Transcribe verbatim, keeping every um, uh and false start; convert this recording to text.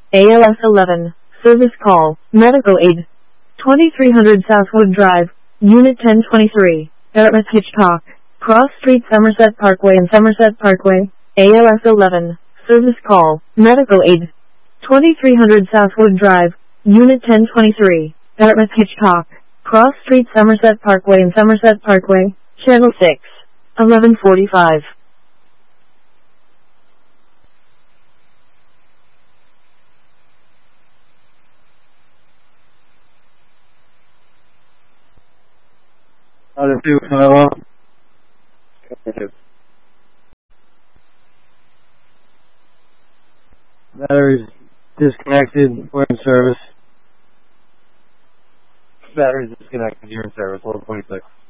A L S eleven, service call, medical aid. twenty-three hundred Southwood Drive, Unit ten twenty-three, Dartmouth Hitchcock, Cross Street Somerset Parkway and Somerset Parkway, A L S eleven, service call, medical aid. twenty-three hundred Southwood Drive, Unit ten twenty-three, Dartmouth Hitchcock, Cross Street Somerset Parkway and Somerset Parkway, Channel six, eleven forty-five. Other two, hello? Batteries disconnected, we're in service. Batteries disconnected, you're in service, level twenty-six.